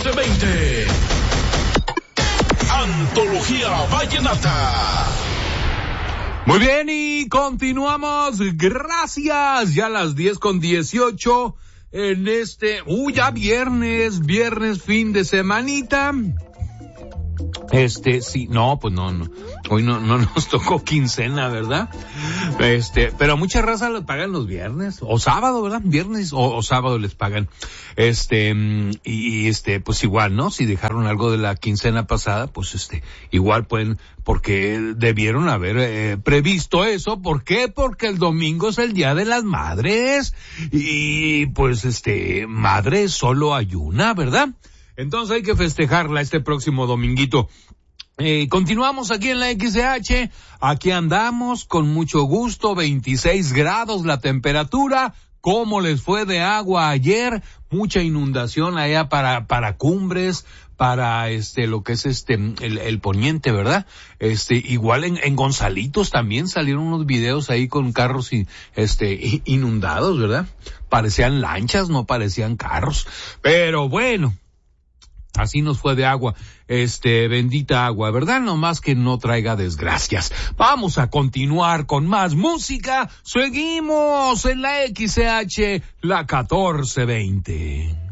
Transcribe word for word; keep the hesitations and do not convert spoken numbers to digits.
catorce veinte. Antología Vallenata. Muy bien, y continuamos. Gracias. Ya a las diez con dieciocho en este, uy, ya viernes, viernes, fin de semanita. Este, sí, no, pues no, no. Hoy no, no nos tocó quincena, ¿verdad? Este, pero a mucha raza les pagan los viernes, o sábado, ¿verdad? Viernes o, o sábado les pagan. Este, y, y este, pues igual, ¿no? Si dejaron algo de la quincena pasada, pues este, igual pueden, porque debieron haber eh, previsto eso. ¿Por qué? Porque el domingo es el Día de las Madres. Y pues este, madre solo hay una, ¿verdad? Entonces hay que festejarla este próximo dominguito. Eh, continuamos aquí en la X C H, aquí andamos con mucho gusto, veintiséis grados la temperatura. ¿Cómo les fue de agua ayer? Mucha inundación allá para, para Cumbres, para este, lo que es este, el, el poniente, ¿verdad? Este, igual en, en Gonzalitos también salieron unos videos ahí con carros y, este, inundados, ¿verdad? Parecían lanchas, no parecían carros. Pero bueno, así nos fue de agua, este, bendita agua, ¿verdad? No más que no traiga desgracias. Vamos a continuar con más música. Seguimos en la X C H, la catorce veinte.